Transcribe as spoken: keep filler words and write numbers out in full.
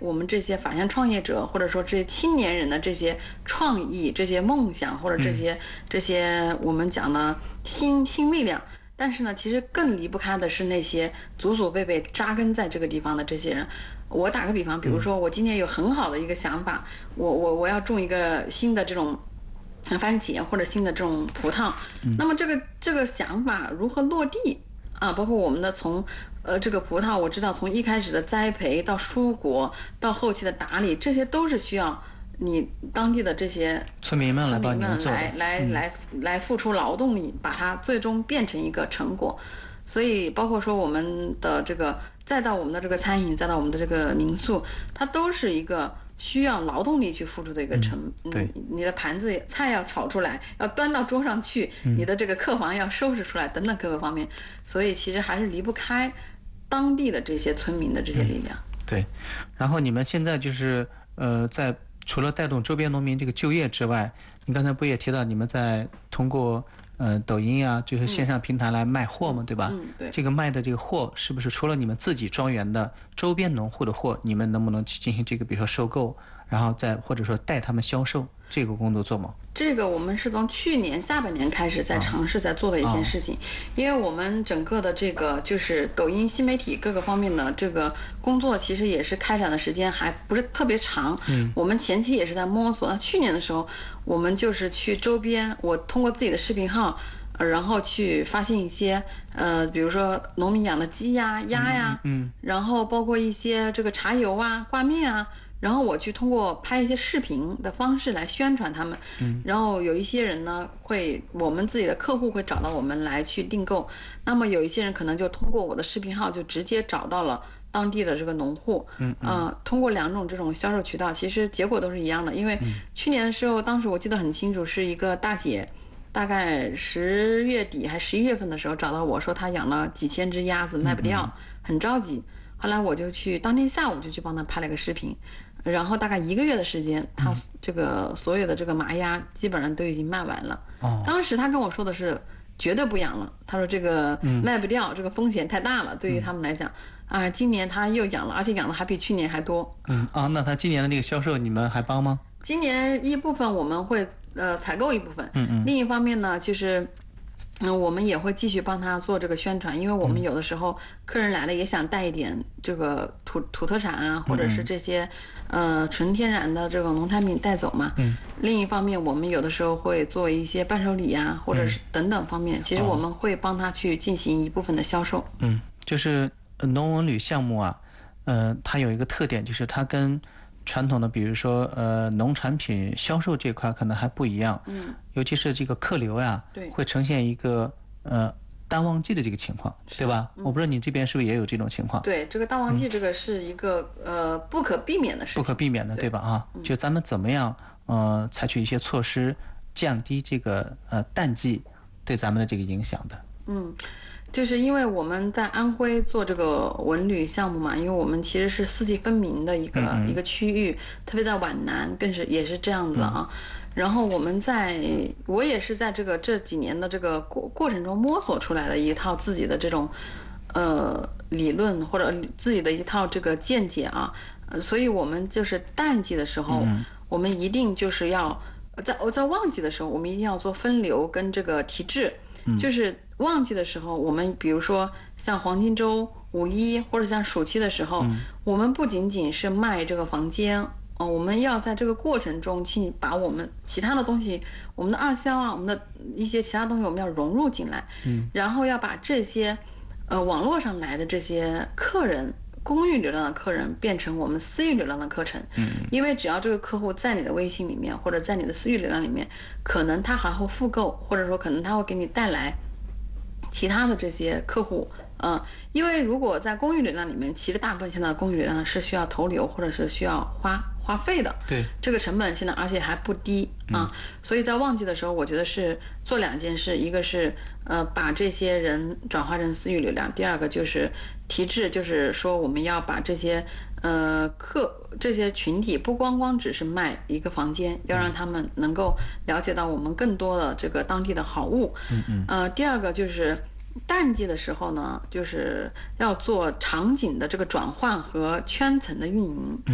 我们这些法香创业者，或者说这些青年人的这些创意、这些梦想，或者这些、嗯、这些我们讲的新新力量。但是呢，其实更离不开的是那些祖祖辈辈扎根在这个地方的这些人。我打个比方，比如说我今天有很好的一个想法，我我我要种一个新的这种番茄或者新的这种葡萄，那么这个这个想法如何落地啊？包括我们的从呃这个葡萄，我知道从一开始的栽培到蔬果到后期的打理，这些都是需要你当地的这些村民们来帮你们做的， 来来来来付出劳动力，把它最终变成一个成果。所以包括说我们的这个，再到我们的这个餐饮，再到我们的这个民宿，它都是一个需要劳动力去付出的一个成。 嗯，对， 你的盘子菜要炒出来，要端到桌上去，你的这个客房要收拾出来，等等各个方面。所以其实还是离不开当地的这些村民的这些力量。 嗯、对，然后你们现在就是呃，在除了带动周边农民这个就业之外，你刚才不也提到你们在通过呃抖音啊，就是线上平台来卖货嘛， 嗯、 对吧？ 嗯，对。 这个卖的这个货是不是除了你们自己庄园的周边农户的货，你们能不能去进行这个比如说收购，然后再或者说带他们销售这个工作做吗？ 这个我们是从去年下半年开始在尝试在做的一件事情，哦、因为我们整个的这个就是抖音新媒体各个方面的这个工作，其实也是开展的时间还不是特别长。嗯，我们前期也是在摸索。那去年的时候，我们就是去周边，我通过自己的视频号，呃、然后去发现一些呃，比如说农民养的鸡呀、鸭呀，嗯，嗯然后包括一些这个茶油啊、挂面啊。然后我去通过拍一些视频的方式来宣传他们，嗯，然后有一些人呢会，我们自己的客户会找到我们来去订购，那么有一些人可能就通过我的视频号就直接找到了当地的这个农户，嗯嗯、呃，通过两种这种销售渠道，其实结果都是一样的。因为去年的时候，当时我记得很清楚，是一个大姐，大概十月底还十一月份的时候找到我说，她养了几千只鸭子卖不掉，很着急。后来我就去，当天下午就去帮他拍了个视频，然后大概一个月的时间，他这个所有的这个麻鸭基本上都已经卖完了。哦，当时他跟我说的是绝对不养了，他说这个卖不掉，嗯、这个风险太大了，对于他们来讲，啊、呃，今年他又养了，而且养的还比去年还多。 嗯啊，那他今年的这个销售你们还帮吗？ 今年一部分我们会呃采购一部分，嗯嗯，另一方面呢就是。嗯，我们也会继续帮他做这个宣传，因为我们有的时候客人来了也想带一点这个土土特产啊，或者是这些呃纯天然的这种农产品带走嘛。嗯。另一方面，我们有的时候会做一些伴手礼啊，或者是等等方面，其实我们会帮他去进行一部分的销售。 嗯，就是农文旅项目啊，呃，它有一个特点，就是它跟传统的比如说呃农产品销售这块可能还不一样，嗯，尤其是这个客流呀，对，会呈现一个呃淡旺季的这个情况，对吧？嗯、我不知道你这边是不是也有这种情况？ 对，这个淡旺季这个是一个、嗯、呃不可避免的事情， 不可避免的， 对, 对吧？啊，就咱们怎么样呃采取一些措施降低这个呃淡季对咱们的这个影响的？ 嗯。就是因为我们在安徽做这个文旅项目嘛，因为我们其实是四季分明的一个、嗯、一个区域，特别在皖南更是也是这样子啊。嗯、然后我们在，我也是在这个这几年的这个过过程中摸索出来的一套自己的这种呃理论或者自己的一套这个见解啊。呃、所以我们就是淡季的时候，嗯、我们一定就是要在我在旺季的时候，我们一定要做分流跟这个提质，嗯、就是。旺季的时候，我们比如说像黄金周、五一或者像暑期的时候，嗯、我们不仅仅是卖这个房间，呃，我们要在这个过程中去把我们其他的东西，我们的二销啊，我们的一些其他东西，我们要融入进来，嗯，然后要把这些，呃，网络上来的这些客人。公域流量的客人变成我们私域流量的课程，嗯，因为只要这个客户在你的微信里面或者在你的私域流量里面，可能他还会复购，或者说可能他会给你带来。其他的这些客户，呃，因为如果在公域流量里面，其实大部分现在的公域流量是需要投流或者是需要花花费的， 对， 这个成本现在而且还不低啊，嗯、所以在旺季的时候，我觉得是做两件事，一个是呃把这些人转化成私域流量，第二个就是提质，就是说我们要把这些呃客这些群体不光光只是卖一个房间，要让他们能够了解到我们更多的这个当地的好物，嗯嗯，呃，第二个就是。淡季的时候呢，就是要做场景的这个转换和圈层的运营。